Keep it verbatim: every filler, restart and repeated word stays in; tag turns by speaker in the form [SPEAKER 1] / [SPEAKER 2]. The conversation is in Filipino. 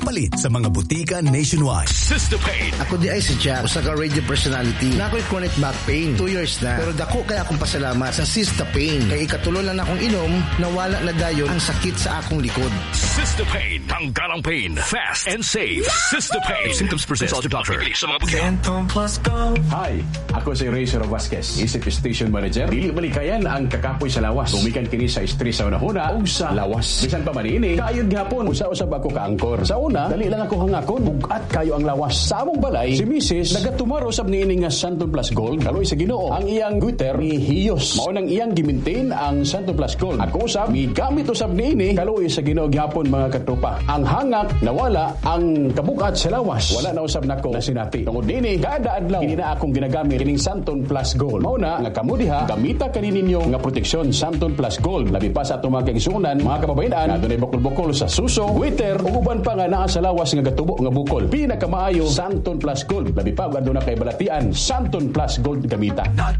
[SPEAKER 1] mapalit sa mga butika nationwide.
[SPEAKER 2] Sistopain.
[SPEAKER 3] Ako di ay si Jack, usa ka radio personality. Na ako'y chronic back pain. Two years na. Pero dako kaya akong pasalamat sa Sistopain. Kay ikatulo lang akong inom, nawala na dayon ang sakit sa akong likod.
[SPEAKER 2] Sistopain. Tanggalang pain. Fast and safe. Sistopain. If symptoms persist, consult your doctor. Sa mga bukyan.
[SPEAKER 4] Hi, ako si Razor Vasquez, isip station manager. Dili malikayan ang kakapoy sa lawas. Bumikan kini sa stress sa unahuna o sa lawas. Bisan pa man ini, kaayod gihapon. Usa-usab ako kaangkor. Sa una, dali lang ako hangakon. Bugat kayo ang lawas. Sa among balay, si Missus nagatumaro sab niini nga Santon Plus Gold. Kaloy sa Ginoo, ang iyang Twitter ni Hiyos. Mao nang iyang gimaintain ang Santon Plus Gold. Ako usab gigamit usab niini kaloy sa Ginoo gihapon mga katupa. Ang hangak nawala, ang kabugat sa lawas wala na usab nako na sinati. Tungod dinhi, kada adlaw kini na akong ginagamit kining Santon Plus Gold. Mao na nga kamo diha gamita kani ninyo nga proteksyon Santon Plus Gold. Labi pa sa atong mga kaigsuonan, mga kababayan, na dunay bukol-bukol sa suso, Twitter, ug uban pa nga naa sa lawas nga gatubo nga bukol. Pinakamaayo Santon Plus Gold. Labi pa aduna kay balatian, Santon Plus Gold gamita.